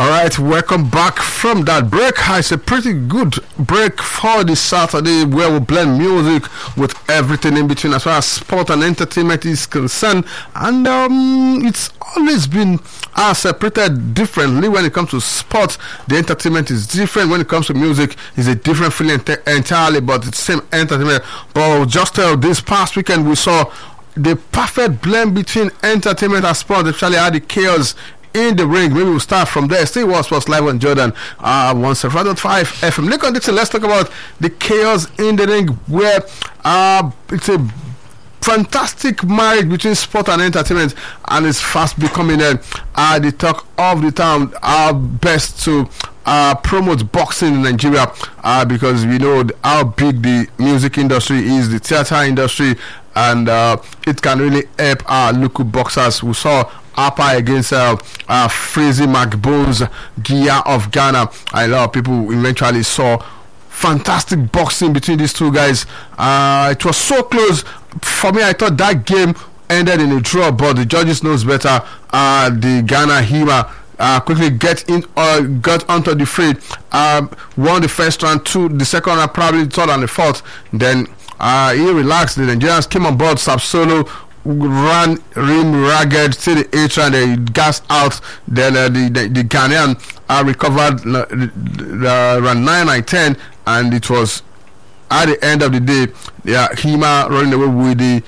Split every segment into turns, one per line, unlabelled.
All right, welcome back from that break. It's a pretty good break for this Saturday where we blend music with everything in between as far as sport and entertainment is concerned. And it's always been separated differently when it comes to sport. The entertainment is different. When it comes to music, it's a different feeling entirely, but it's the same entertainment. But just this past weekend, we saw the perfect blend between entertainment and sport, especially how the chaos in the ring. Maybe we'll start from there. Stay with us live on Jordan 105.5 FM. Lincoln Dixon, let's talk about the chaos in the ring, where it's a fantastic marriage between sport and entertainment, and it's fast becoming the talk of the town. Best to promote boxing in Nigeria, because we know how big the music industry is, the theater industry, and it can really help our local boxers. We saw Apa against Freezy McBones, Gia of Ghana. A lot of people eventually saw fantastic boxing between these two guys. It was so close. For me, I thought that game ended in a draw, but the judges knows better. The Ghana Hima quickly got onto the fray, won the first round, the second round, probably the third and the fourth. Then he relaxed. The Nigerians came on board. Sapsolo ran rim ragged till the 8th round. They gassed out. Then the Ghanaian recovered round 9 and 10, and it was at the end of the day, Hima running away with the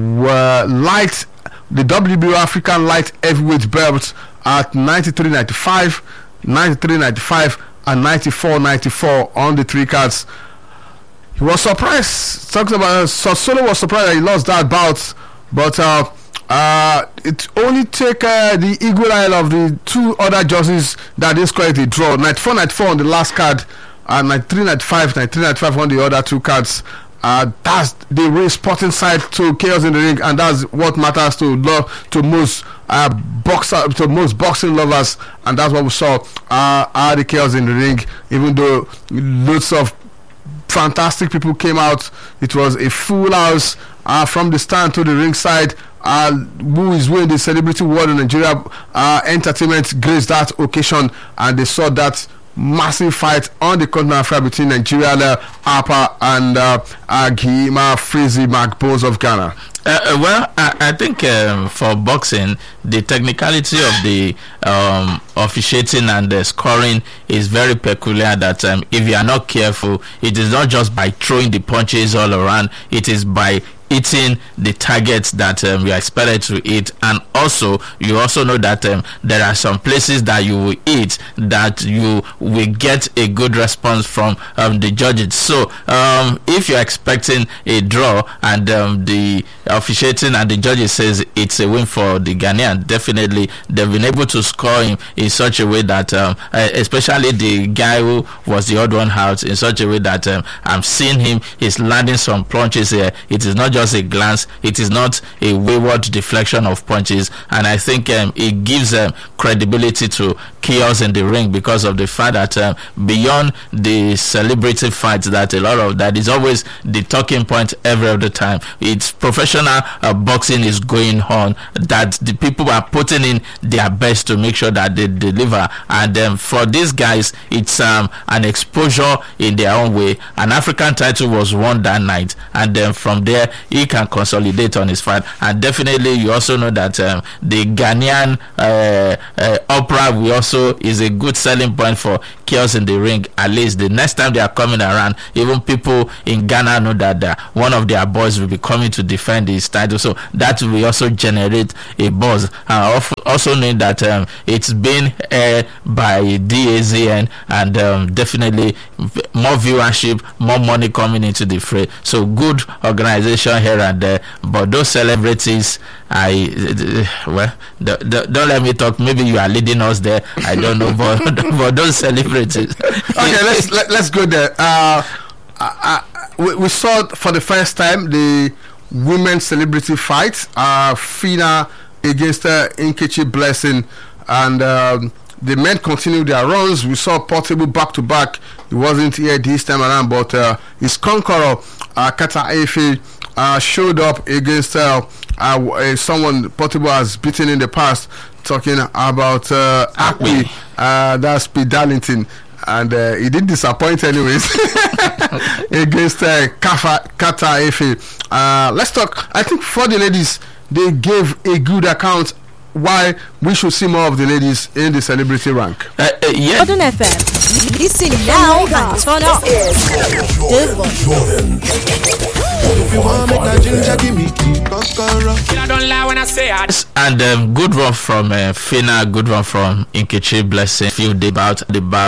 WBO African light heavyweight belt at 93.95, 93.95, and 94.94 on the 3 cards. He was surprised. Talking about Solo was surprised that he lost that bout, but it only take the eagle eye of the 2 other judges that they scored a draw. 94-94 on the last card, and 93-95 on the other 2 cards. That's the real sporting side to chaos in the ring, and that's what matters to most boxing lovers, and that's what we saw. The chaos in the ring, even though loads of fantastic people came out, it was a full house from the stand to the ringside. Who is winning the celebrity world in Nigeria entertainment graced that occasion, and they saw that massive fight on the continent of Africa between Nigeria, Apa, and Gima Freezy McBones of Ghana.
I think for boxing, the technicality of the officiating and the scoring is very peculiar, that if you are not careful, it is not just by throwing the punches all around, it is by eating the targets that you are expected to eat. And also you also know that there are some places that you will eat that you will get a good response from the judges. So if you're expecting a draw and the officiating and the judges says it's a win for the Ghanaian, definitely they've been able to score him in such a way that especially the guy who was the odd one out, in such a way that I'm seeing him, he's landing some punches here. It is not just a glance, it is not a wayward deflection of punches, and I think it gives credibility to chaos in the ring, because of the fact that beyond the celebrity fights that a lot of that is always the talking point every other time, it's professional boxing is going on, that the people are putting in their best to make sure that they deliver, and for these guys it's an exposure in their own way. An African title was won that night, and then from there he can consolidate on his fight. And definitely you also know that the Ghanaian opera will also is a good selling point for chaos in the ring. At least the next time they are coming around, even people in Ghana know that one of their boys will be coming to defend his title, so that will also generate a buzz. Also knowing that it's been aired by DAZN, and definitely more viewership, more money coming into the fray. So good organization here and there. But those celebrities, don't let me talk. Maybe you are leading us there. I don't know, but those celebrities.
Okay, let's go there. We saw for the first time the women's celebrity fight, Fina against Nkechi Blessing, and the men continued their runs. We saw Portable back to back. He wasn't here this time around, but his conqueror, Kata Efe, showed up against someone Portable has beaten in the past, talking about Akwi. That's Pete Darlington. And he didn't disappoint anyways against Kata Efe. Let's talk. I think for the ladies, they gave a good account why we should see more of the ladies in the celebrity rank.
Yeah.
Jordan FM. Listen now and turn up.
Jordan. If you want to make a ginger, give me key. I don't lie when I say I.
And good one from Fina, good one from Nkechi Blessing. Few days about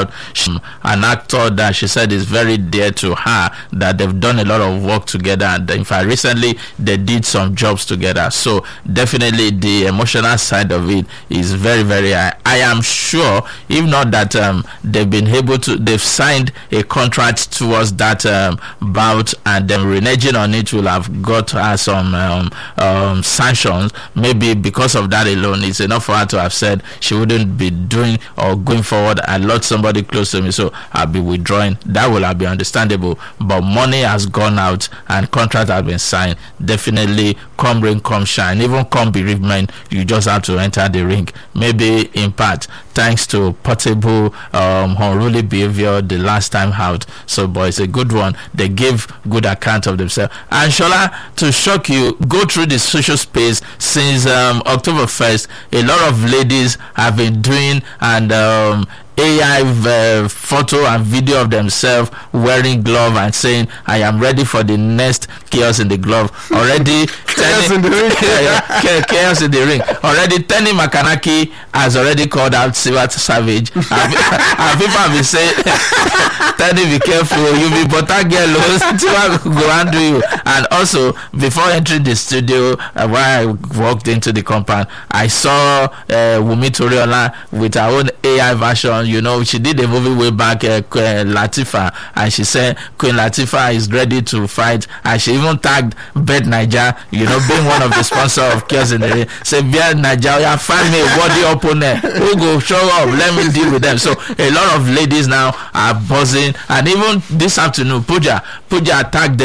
an actor that she said is very dear to her, that they've done a lot of work together, and in fact recently they did some jobs together. So definitely the emotional side of it is very, very high. I am sure, if not that they've signed a contract towards that bout, and then reneging on it will have got her some sanctions. Maybe because of that alone, it's enough for her to have said she wouldn't be doing or going forward. I lost somebody close to me, so I'll be withdrawing. That will have been understandable, but money has gone out and contract has been signed. Definitely, come rain, come shine, even come bereavement, you just have to enter the ring. Maybe in part thanks to Portable unruly behavior the last time out. So, boy, it's a good one. They give good account of themselves. And Shola, to shock you, go through the social space since October 1st. A lot of ladies have been doing and AI photo and video of themselves wearing glove and saying, I am ready for the next chaos in the glove. Already
Chaos in the ring.
chaos in the ring. Already Tenny Makanaki has already called out Siwa Savage. And people have been saying, Tenny, be careful, you be butter girl, Siwa go and do you. And also, before entering the studio, when I walked into the compound, I saw Wumi Toriola with her own AI version. You know, she did a movie way back, Latifa, and she said Queen Latifah is ready to fight, and she even tagged Bet Niger, you know, being one of the sponsors of Chaos in the Ring. Say, Bet Niger, you find me a worthy opponent who go show up, let me deal with them. So a lot of ladies now are buzzing, and even this afternoon, Pooja tagged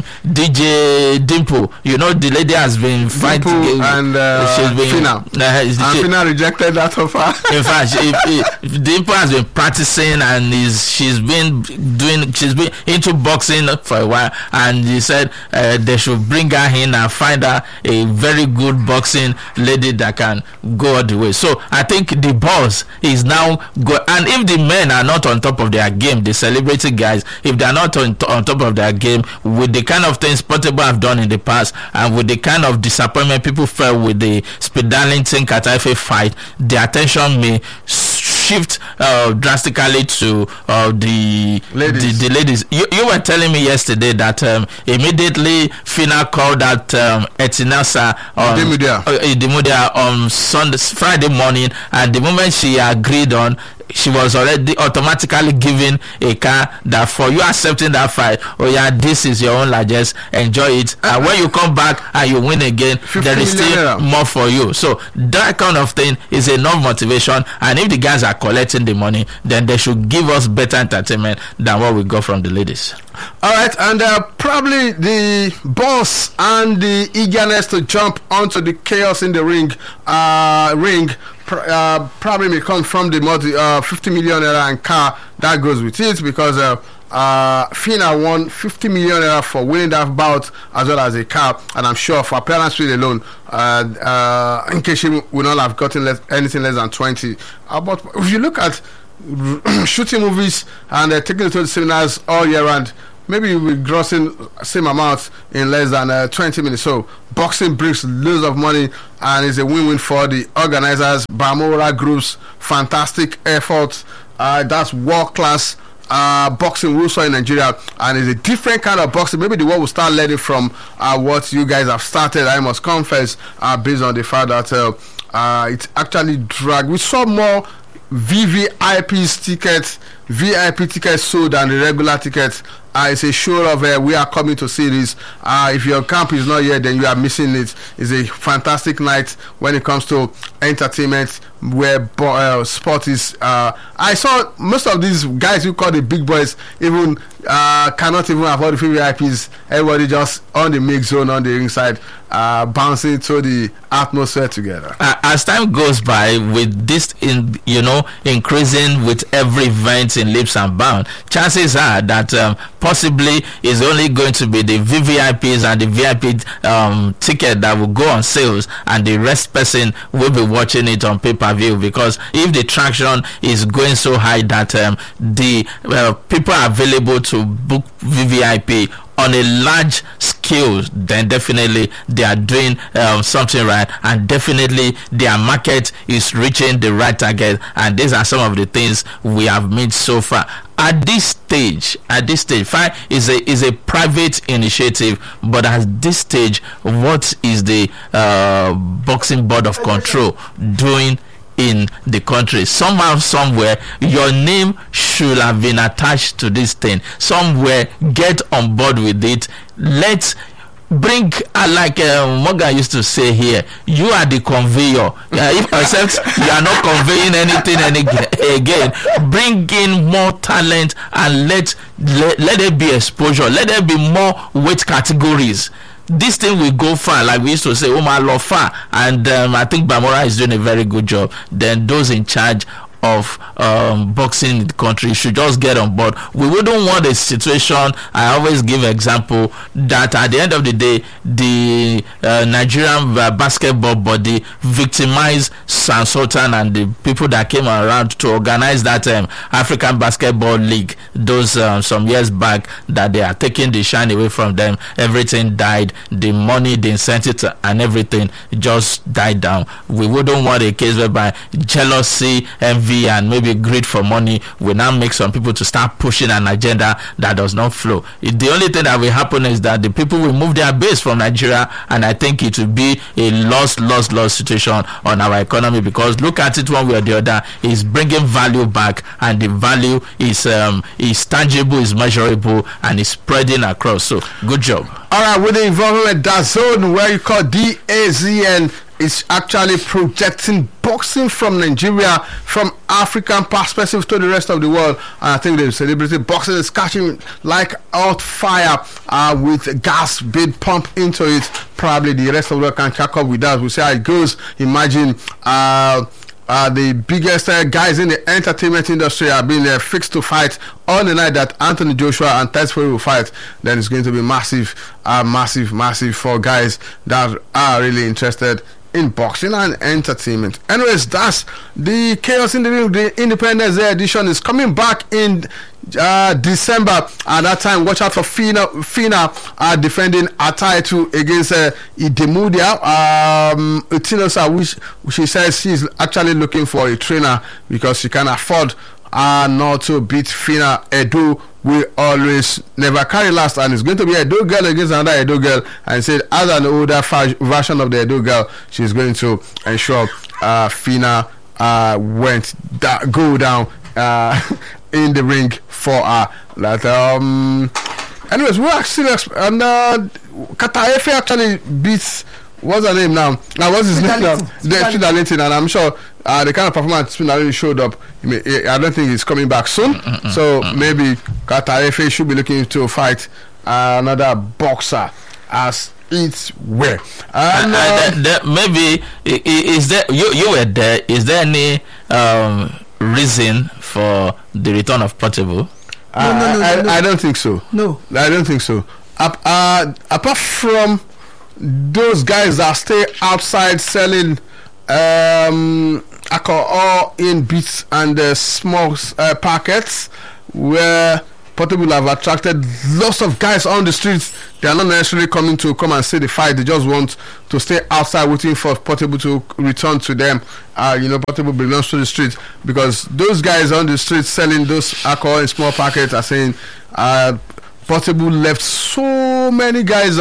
DJ Dimple. You know, the lady has been fighting,
and
she's been
Fina. Fina rejected that offer.
In fact, Dimple has been practicing, and she's been into boxing for a while, and he said they should bring her in and find her a very good boxing lady that can go all the way. So I think the boss is now and if the men are not on top of their game, the celebrity guys, if they are not on top of their game, with the kind of things Portable have done in the past, and with the kind of disappointment people felt with the Speed Darlington Kataife fight, the attention may shift drastically to the ladies. You were telling me yesterday that immediately Fina called out Etinasa on Friday morning, and the moment she agreed on, she was already automatically given a car that for you accepting that fight, oh yeah, this is your own largest, enjoy it, and when you come back and you win again, there is still more for you. So that kind of thing is enough motivation, and if the guys are collecting the money, then they should give us better entertainment than what we got from the ladies.
All right, and probably the boss and the eagerness to jump onto the Chaos in the Ring probably may come from the 50 million naira and car that goes with it, because Fina won 50 million naira for winning that bout as well as a car, and I'm sure for appearance fee alone, Nkechi would not have gotten anything less than 20. But if you look at shooting movies and taking it to the seminars all year round, maybe you'll be grossing same amount in less than 20 minutes. So boxing brings loads of money and is a win-win for the organizers. Bamora Group's fantastic effort. That's world-class boxing we saw in Nigeria, and it's a different kind of boxing. Maybe the world will start learning from what you guys have started, I must confess, based on the fact that it actually dragged. We saw more VVIP tickets VIP tickets sold than the regular tickets. It's a show of we are coming to see this. If your camp is not here, then you are missing it. It's a fantastic night when it comes to entertainment, where sport is. I saw most of these guys who call the big boys even cannot even afford the free VIPs. Everybody just on the mix zone on the ringside, bouncing to the atmosphere together.
As time goes by, with this increasing with every event in leaps and bounds, chances are that possibly is only going to be the VVIPs and the VIP ticket that will go on sales, and the rest person will be watching it on pay-per-view, because if the traction is going so high that the people are available to book VVIP on a large scale, then definitely they are doing something right, and definitely their market is reaching the right target. And these are some of the things we have made so far. At this stage, FIGH is a private initiative, but at this stage, what is the Boxing Board of Control doing in the country? Somehow, somewhere, your name should have been attached to this thing. Somewhere, get on board with it. Let's bring, like Morgan used to say here, you are the conveyor. If except you are not conveying anything again, bring in more talent and let there be exposure. Let there be more weight categories. This thing will go far, like we used to say, Omar Lofa, and I think Bamora is doing a very good job. Then those in charge of boxing in the country should just get on board. We wouldn't want a situation, I always give example, that at the end of the day, the Nigerian basketball body victimize San Sultan and the people that came around to organize that African Basketball League those some years back, that they are taking the shine away from them. Everything died, the money, the incentive and everything just died down. We wouldn't want a case whereby jealousy, envy and maybe greed for money will now make some people to start pushing an agenda that does not flow. The only thing that will happen is that the people will move their base from Nigeria, and I think it will be a lost situation on our economy, because look at it one way or the other, is bringing value back, and the value is tangible, is measurable, and is spreading across. So good job.
All right, with the involvement DAZN, where you call DAZN, is actually projecting boxing from Nigeria, from African perspective to the rest of the world. And I think the celebrity boxing is catching like out fire with gas being pumped into it. Probably the rest of the world can catch up with that. We'll see how it goes. Imagine the biggest guys in the entertainment industry are being fixed to fight on the night that Anthony Joshua and Tyson Fury will fight. Then it's going to be massive for guys that are really interested in boxing and entertainment. Anyways, that's the Chaos in the Ring. The Independence Day edition is coming back in December. At that time, watch out for Fina defending her title against Idemudia Utinosa, which she says she's actually looking for a trainer because she can afford not to beat Fina. Edo will always never carry last, and it's going to be a Edo girl against another Edo girl, and said as an older version of the Edo girl, she's going to ensure Fina go down in the ring for her. Anyways, we're actually Kataefe actually beats, what's her name now? What's his name now? The and I'm sure the kind of performance Spinarelli showed up, I don't think he's coming back soon. So maybe Kataefe should be looking to fight another boxer as it were. Maybe is there you were there? Is there any reason for the return of Portable? No. I don't think so. No, I don't think so. Apart from those guys that stay outside selling alcohol in beats and small packets, where Portable have attracted lots of guys on the streets. They are not necessarily coming to come and see the fight. They just want to stay outside waiting for Portable to return to them. Portable belongs to the streets, because those guys on the streets selling those alcohol in small packets are saying Portable left so many guys